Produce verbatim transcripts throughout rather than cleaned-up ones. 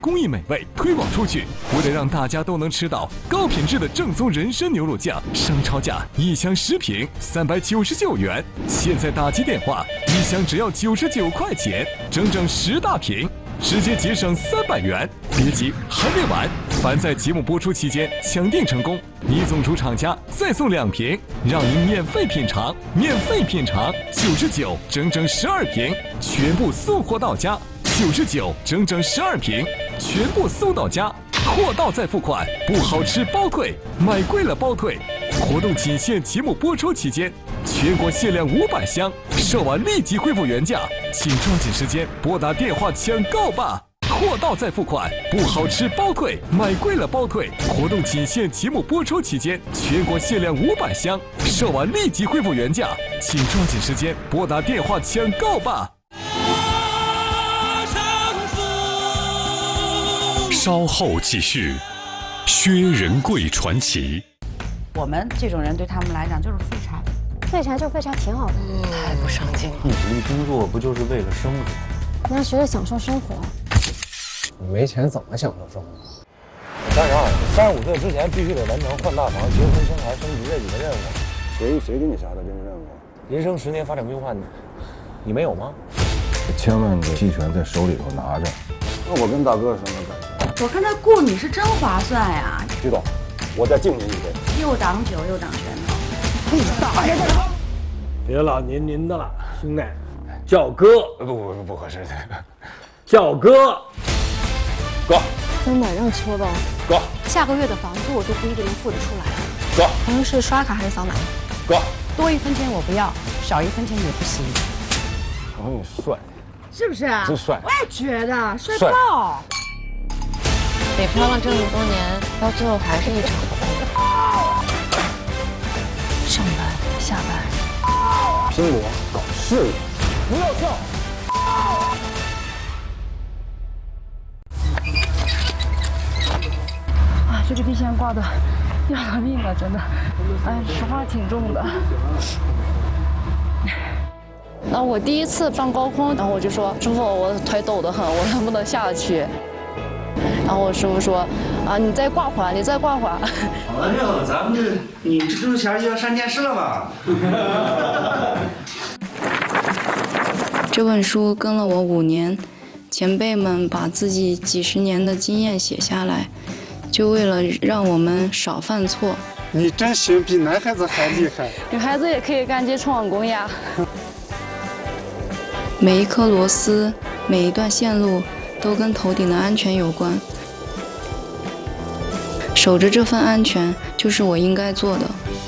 工艺美味推广出去，为了让大家都能吃到高品质的正宗人参牛肉酱，商超价一箱十瓶三百九十九元，现在打起电话，一箱只要九十九块钱，整整十大瓶，直接节省三百元。别急，还没完！凡在节目播出期间抢订成功，你总出厂家再送两瓶，让您免费品尝，免费品尝九十九，整整十二瓶，全部送货到家。九十九，整整十二瓶，全部送到家，货到再付款，不好吃包退，买贵了包退。活动仅限节目播出期间，全国限量五百箱，售完立即恢复原价，请抓紧时间拨打电话抢购吧！货到再付款，不好吃包退，买贵了包退。活动仅限节目播出期间，全国限量五百箱，售完立即恢复原价，请抓紧时间拨打电话抢购吧！ 稍后继续，薛仁贵传奇。 我们这种人对他们来讲就是废柴， 废柴就废柴挺好的， 太不上进了。 你努力工作不就是为了生活？ 你要学着享受生活。 你没钱怎么享受生活？ 三十二，三十五岁之前必须得完成换大房、结婚、生孩、升级这几个任务。 谁谁给你下的这个任务？ 人生十年发展规划，你你没有吗？ 千万个期权在手里头拿着。那我跟大哥什么感觉？ 我看他雇你是真划算呀！ 徐总，我再敬您一杯。 又挡酒又挡拳头。 你大爷！别老您您的了，兄弟，叫哥。 不不不不合适， 叫哥。哥。 真的让搓吧。 哥。 下个月的房租我都不一定能付得出来。 哥。 朋友是刷卡还是扫码？ 哥。 多一分钱我不要，少一分钱也不行。 朋友帅。 是不是啊？ 真帅。 我也觉得帅爆。 北漂了这么多年，到最后还是一场空。 上班下班， 拼搏搞事业，不要笑。 啊，这个地线挂的要了命了，真的。哎，实话挺重的。 那我第一次上高空，然后我就说：“师傅，我腿抖得很，我能不能下去？”然后我师傅说：“啊，你再挂会儿，你再挂会儿。” 好了就好，咱们这你蜘蛛侠就要上电视了嘛。 这本书跟了我五年，前辈们把自己几十年的经验写下来，就为了让我们少犯错。 你真行，比男孩子还厉害。 女孩子也可以干接冲网工呀。 每一颗螺丝，每一段线路，都跟头顶的安全有关。守着这份安全，就是我应该做的。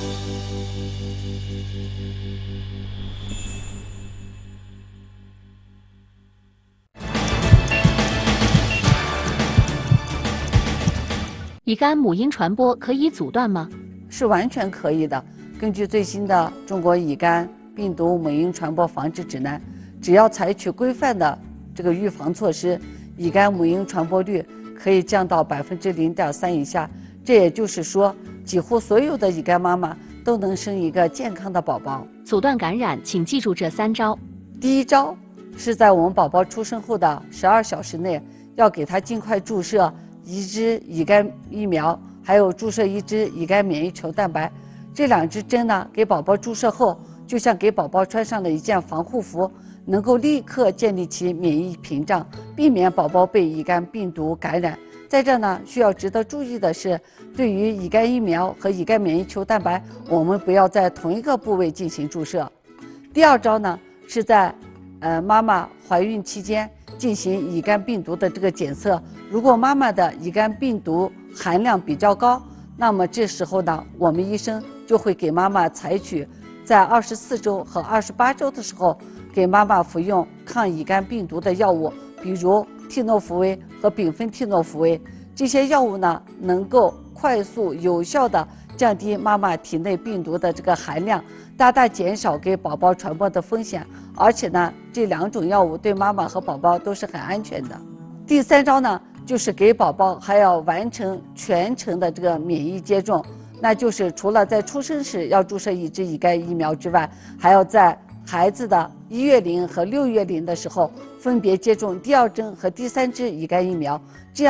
乙肝母婴传播可以阻断吗？ 是完全可以的。根据最新的《中国乙肝病毒母婴传播防治指南》，只要采取规范的这个预防措施，乙肝母婴传播率可以降到百分之零点三以下。这也就是说，几乎所有的乙肝妈妈都能生一个健康的宝宝。 阻断感染，请记住这三招。 第一招是在我们宝宝出生后的十二小时内，要给他尽快注射一支乙肝疫苗，还有注射一支乙肝免疫球蛋白。这两支针呢，给宝宝注射后，就像给宝宝穿上了一件防护服，能够立刻建立起免疫屏障，避免宝宝被乙肝病毒感染。在这呢，需要值得注意的是，对于乙肝疫苗和乙肝免疫球蛋白，我们不要在同一个部位进行注射。第二招呢，是在呃妈妈怀孕期间进行乙肝病毒的这个检测。如果妈妈的乙肝病毒含量比较高，那么这时候呢，我们医生就会给妈妈采取在二十四周和二十八周的时候，给妈妈服用抗乙肝病毒的药物，比如替诺福韦和丙酚替诺福韦。这些药物呢，能够快速有效地降低妈妈体内病毒的这个含量，大大减少给宝宝传播的风险。而且呢，这两种药物对妈妈和宝宝都是很安全的。第三招呢，就是给宝宝还要完成全程的这个免疫接种，那就是除了在出生时要注射一支乙肝疫苗之外，还要在孩子的一月龄和六月龄的时候分别接种第二针和第三支乙肝疫苗，这样